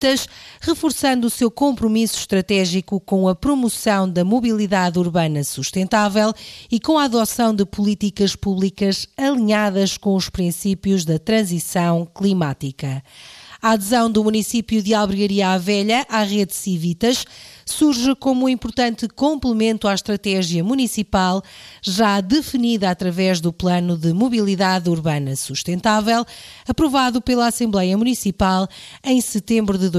Civitas, reforçando o seu compromisso estratégico com a promoção da mobilidade urbana sustentável e com a adoção de políticas públicas alinhadas com os princípios da transição climática. A adesão do município de Albergaria à Velha à rede Civitas surge como um importante complemento à estratégia municipal já definida através do Plano de Mobilidade Urbana Sustentável, aprovado pela Assembleia Municipal em setembro de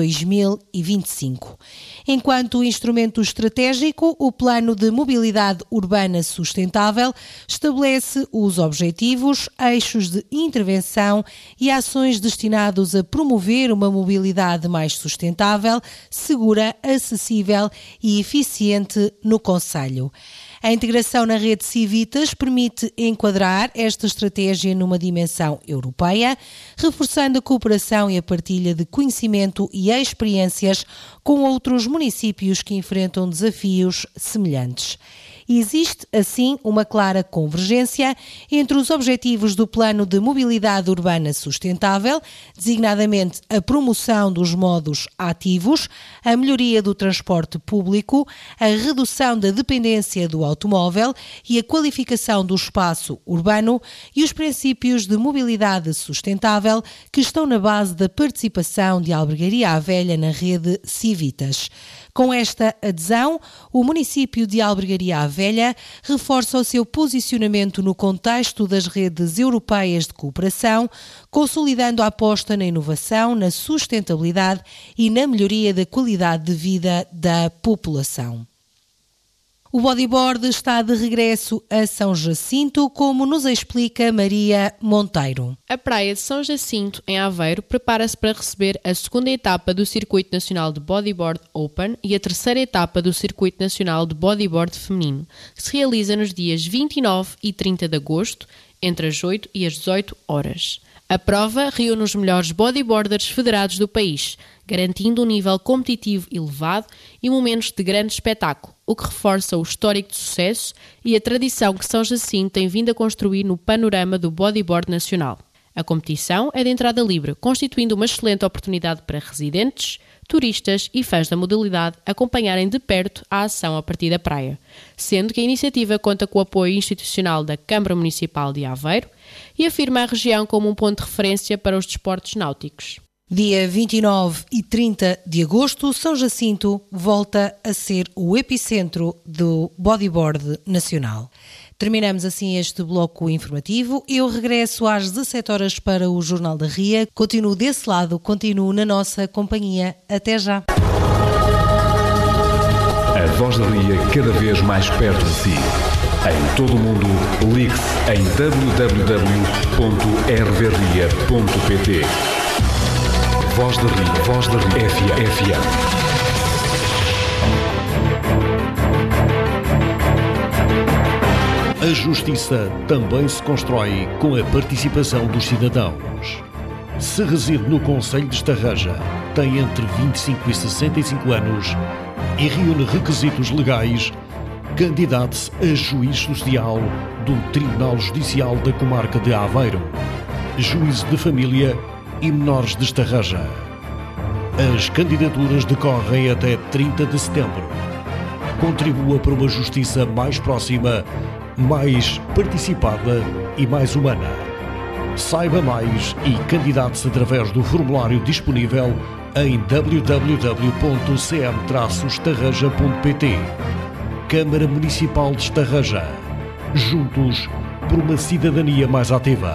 2025. Enquanto instrumento estratégico, o Plano de Mobilidade Urbana Sustentável estabelece os objetivos, eixos de intervenção e ações destinados a promover uma mobilidade mais sustentável, segura, acessível e eficiente no concelho. A integração na rede Civitas permite enquadrar esta estratégia numa dimensão europeia, reforçando a cooperação e a partilha de conhecimento e experiências com outros municípios que enfrentam desafios semelhantes. Existe, assim, uma clara convergência entre os objetivos do Plano de Mobilidade Urbana Sustentável, designadamente a promoção dos modos ativos, a melhoria do transporte público, a redução da dependência do automóvel e a qualificação do espaço urbano e os princípios de mobilidade sustentável que estão na base da participação de Albergaria à Velha na rede Civitas. Com esta adesão, o município de Albergaria à Velha reforça o seu posicionamento no contexto das redes europeias de cooperação, consolidando a aposta na inovação, na sustentabilidade e na melhoria da qualidade de vida da população. O bodyboard está de regresso a São Jacinto, como nos explica Maria Monteiro. A Praia de São Jacinto, em Aveiro, prepara-se para receber a segunda etapa do Circuito Nacional de Bodyboard Open e a terceira etapa do Circuito Nacional de Bodyboard Feminino, que se realiza nos dias 29 e 30 de agosto, entre as 8 e as 18 horas. A prova reúne os melhores bodyboarders federados do país, garantindo um nível competitivo elevado e momentos de grande espetáculo, o que reforça o histórico de sucesso e a tradição que São Jacinto tem vindo a construir no panorama do bodyboard nacional. A competição é de entrada livre, constituindo uma excelente oportunidade para residentes, turistas e fãs da modalidade acompanharem de perto a ação a partir da praia, sendo que a iniciativa conta com o apoio institucional da Câmara Municipal de Aveiro e afirma a região como um ponto de referência para os desportos náuticos. Dia 29 e 30 de agosto, São Jacinto volta a ser o epicentro do bodyboard nacional. Terminamos assim este bloco informativo. Eu regresso às 17 horas para o Jornal da Ria. Continuo desse lado, continuo na nossa companhia. Até já. A Voz da Ria cada vez mais perto de si. Em todo o mundo, ligue-se em www.rvria.pt. Voz da Ria FM. A justiça também se constrói com a participação dos cidadãos. Se reside no concelho de Estarreja, tem entre 25 e 65 anos e reúne requisitos legais, candidate-se a juiz social do Tribunal Judicial da Comarca de Aveiro, juízo de família e menores de Estarreja. As candidaturas decorrem até 30 de setembro. Contribua para uma justiça mais próxima, mais participada e mais humana. Saiba mais e candidate-se através do formulário disponível em www.cm-estarreja.pt. Câmara Municipal de Estarreja. Juntos por uma cidadania mais ativa.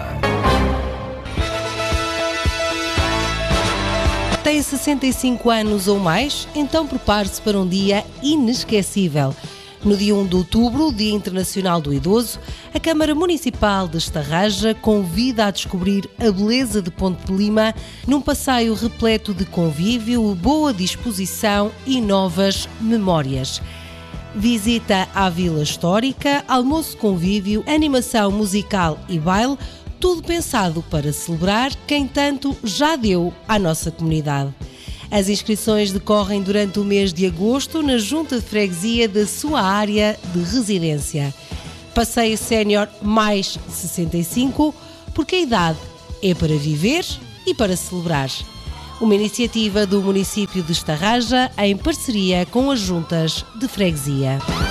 Tem 65 anos ou mais? Então prepare-se para um dia inesquecível. No dia 1 de outubro, Dia Internacional do Idoso, a Câmara Municipal de Estarreja convida a descobrir a beleza de Ponte de Lima num passeio repleto de convívio, boa disposição e novas memórias. Visita à Vila Histórica, almoço convívio, animação musical e baile, tudo pensado para celebrar quem tanto já deu à nossa comunidade. As inscrições decorrem durante o mês de agosto na Junta de Freguesia da sua área de residência. Passeio Sénior mais 65, porque a idade é para viver e para celebrar. uma iniciativa do município de Estarraja em parceria com as juntas de freguesia.